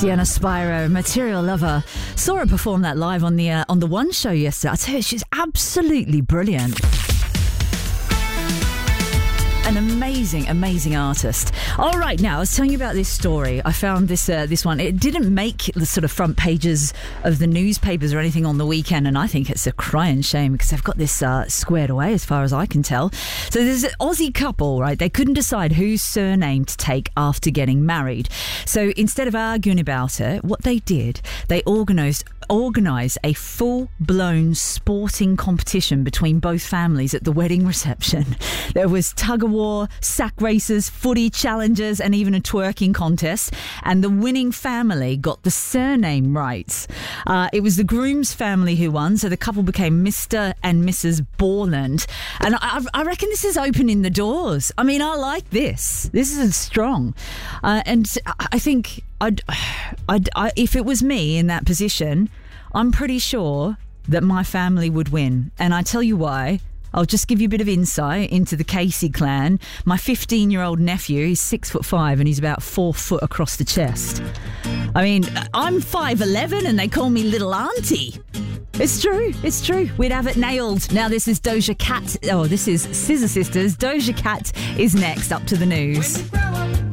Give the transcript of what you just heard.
Sienna Spiro, Material Lover. Saw her perform that live on the One show yesterday. I tell you, she's absolutely brilliant. An amazing artist. All right, now I was telling you about this story. I found this one. It didn't make the sort of front pages of the newspapers or anything on the weekend, and I think it's a crying shame because they've got this squared away as far as I can tell. So there's an Aussie couple, right? They couldn't decide whose surname to take after getting married. So instead of arguing about it, what they did, they organised a full-blown sporting competition between both families at the wedding reception. There was tug-of-war, sack races, footy challenges, and even a twerking contest. And the winning family got the surname right. It was the groom's family who won, so the couple became Mr. and Mrs. Borland. And I reckon this is opening the doors. I mean, I like this. This is strong. And I think if it was me in that position, I'm pretty sure that my family would win. And I tell you why. I'll just give you a bit of insight into the Casey clan. My 15-year-old nephew, he's 6'5" and he's about 4 foot across the chest. I mean, I'm 5'11" and they call me Little Auntie. It's true. We'd have it nailed. Now this is Doja Cat. Oh, this is Scissor Sisters. Doja Cat is next up to the news.